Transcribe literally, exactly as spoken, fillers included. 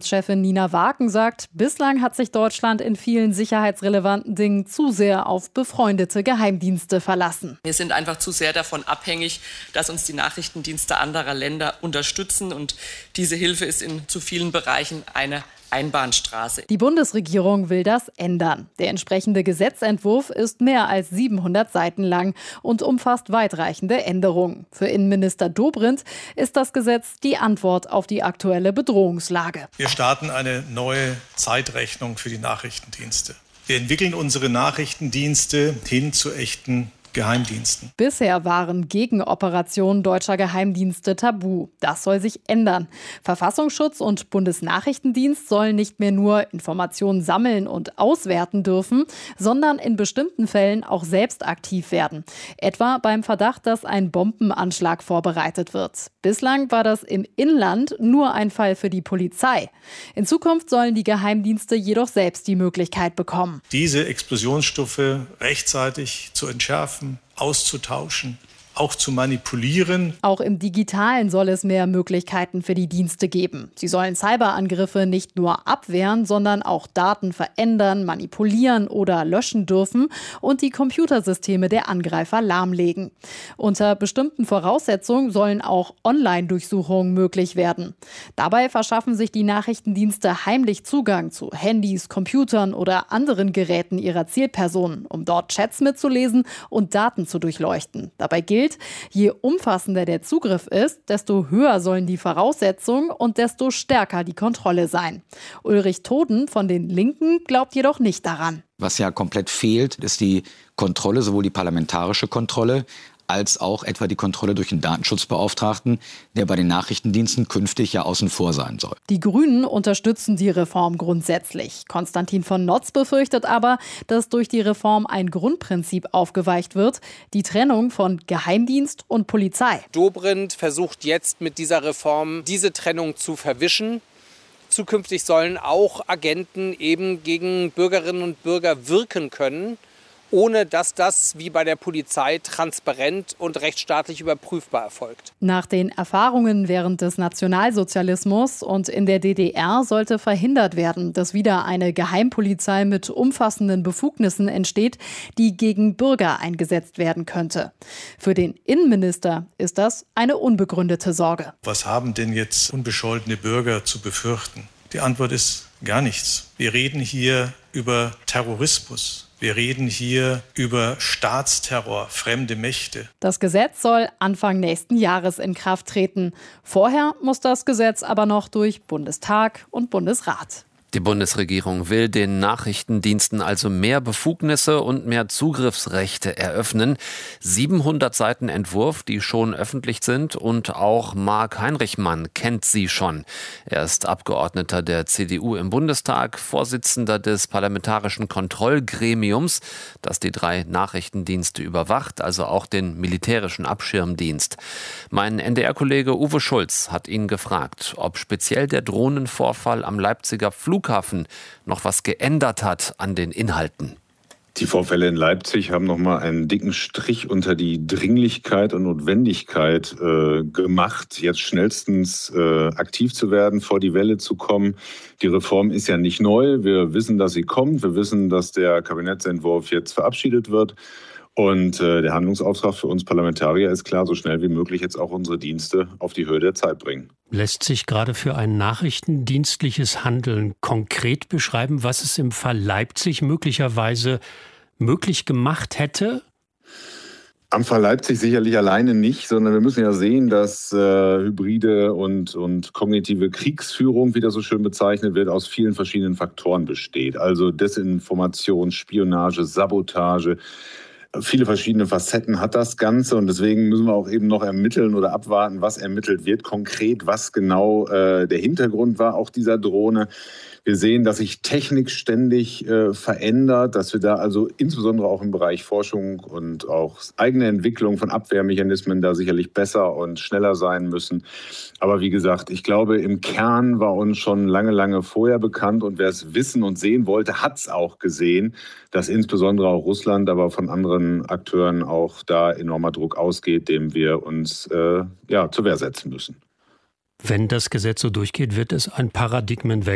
Sicherheitschefin Nina Waaken sagt, bislang hat sich Deutschland in vielen sicherheitsrelevanten Dingen zu sehr auf befreundete Geheimdienste verlassen. Wir sind einfach zu sehr davon abhängig, dass uns die Nachrichtendienste anderer Länder unterstützen. Und diese Hilfe ist in zu vielen Bereichen eine Einbahnstraße. Die Bundesregierung will das ändern. Der entsprechende Gesetzentwurf ist mehr als siebenhundert Seiten lang und umfasst weitreichende Änderungen. Für Innenminister Dobrindt ist das Gesetz die Antwort auf die aktuelle Bedrohungslage. Wir starten eine neue Zeitrechnung für die Nachrichtendienste. Wir entwickeln unsere Nachrichtendienste hin zu echten Geheimdiensten. Bisher waren Gegenoperationen deutscher Geheimdienste tabu. Das soll sich ändern. Verfassungsschutz und Bundesnachrichtendienst sollen nicht mehr nur Informationen sammeln und auswerten dürfen, sondern in bestimmten Fällen auch selbst aktiv werden. Etwa beim Verdacht, dass ein Bombenanschlag vorbereitet wird. Bislang war das im Inland nur ein Fall für die Polizei. In Zukunft sollen die Geheimdienste jedoch selbst die Möglichkeit bekommen, diese Explosionsstoffe rechtzeitig zu entschärfen, auszutauschen, auch zu manipulieren. Auch im Digitalen soll es mehr Möglichkeiten für die Dienste geben. Sie sollen Cyberangriffe nicht nur abwehren, sondern auch Daten verändern, manipulieren oder löschen dürfen und die Computersysteme der Angreifer lahmlegen. Unter bestimmten Voraussetzungen sollen auch Online-Durchsuchungen möglich werden. Dabei verschaffen sich die Nachrichtendienste heimlich Zugang zu Handys, Computern oder anderen Geräten ihrer Zielpersonen, um dort Chats mitzulesen und Daten zu durchleuchten. Dabei gilt, je umfassender der Zugriff ist, desto höher sollen die Voraussetzungen und desto stärker die Kontrolle sein. Ulrich Toden von den Linken glaubt jedoch nicht daran. Was ja komplett fehlt, ist die Kontrolle, sowohl die parlamentarische Kontrolle, als auch etwa die Kontrolle durch den Datenschutzbeauftragten, der bei den Nachrichtendiensten künftig ja außen vor sein soll. Die Grünen unterstützen die Reform grundsätzlich. Konstantin von Notz befürchtet aber, dass durch die Reform ein Grundprinzip aufgeweicht wird, die Trennung von Geheimdienst und Polizei. Dobrindt versucht jetzt mit dieser Reform diese Trennung zu verwischen. Zukünftig sollen auch Agenten eben gegen Bürgerinnen und Bürger wirken können, ohne dass das wie bei der Polizei transparent und rechtsstaatlich überprüfbar erfolgt. Nach den Erfahrungen während des Nationalsozialismus und in der D D R sollte verhindert werden, dass wieder eine Geheimpolizei mit umfassenden Befugnissen entsteht, die gegen Bürger eingesetzt werden könnte. Für den Innenminister ist das eine unbegründete Sorge. Was haben denn jetzt unbescholtene Bürger zu befürchten? Die Antwort ist gar nichts. Wir reden hier über Terrorismus. Wir reden hier über Staatsterror, fremde Mächte. Das Gesetz soll Anfang nächsten Jahres in Kraft treten. Vorher muss das Gesetz aber noch durch Bundestag und Bundesrat. Die Bundesregierung will den Nachrichtendiensten also mehr Befugnisse und mehr Zugriffsrechte eröffnen. siebenhundert Seiten Entwurf, die schon öffentlich sind, und auch Marc Heinrichmann kennt sie schon. Er ist Abgeordneter der C D U im Bundestag, Vorsitzender des Parlamentarischen Kontrollgremiums, das die drei Nachrichtendienste überwacht, also auch den militärischen Abschirmdienst. Mein N D R-Kollege Uwe Schulz hat ihn gefragt, ob speziell der Drohnenvorfall am Leipziger Flughafen Flughafen noch was geändert hat an den Inhalten. Die Vorfälle in Leipzig haben noch mal einen dicken Strich unter die Dringlichkeit und Notwendigkeit äh, gemacht, jetzt schnellstens äh, aktiv zu werden, vor die Welle zu kommen. Die Reform ist ja nicht neu. Wir wissen, dass sie kommt. Wir wissen, dass der Kabinettsentwurf jetzt verabschiedet wird. Und äh, der Handlungsauftrag für uns Parlamentarier ist klar, so schnell wie möglich jetzt auch unsere Dienste auf die Höhe der Zeit bringen. Lässt sich gerade für ein nachrichtendienstliches Handeln konkret beschreiben, was es im Fall Leipzig möglicherweise möglich gemacht hätte? Am Fall Leipzig sicherlich alleine nicht, sondern wir müssen ja sehen, dass äh, hybride und, und kognitive Kriegsführung, wie das so schön bezeichnet wird, aus vielen verschiedenen Faktoren besteht. Also Desinformation, Spionage, Sabotage. Viele verschiedene Facetten hat das Ganze und deswegen müssen wir auch eben noch ermitteln oder abwarten, was ermittelt wird, konkret, was genau äh, der Hintergrund war auch dieser Drohne. Wir sehen, dass sich Technik ständig äh, verändert, dass wir da also insbesondere auch im Bereich Forschung und auch eigene Entwicklung von Abwehrmechanismen da sicherlich besser und schneller sein müssen. Aber wie gesagt, ich glaube, im Kern war uns schon lange, lange vorher bekannt und wer es wissen und sehen wollte, hat es auch gesehen, dass insbesondere auch Russland, aber von anderen Akteuren auch da enormer Druck ausgeht, dem wir uns äh, ja, zur Wehr setzen müssen. Wenn das Gesetz so durchgeht, wird es ein Paradigmenwechsel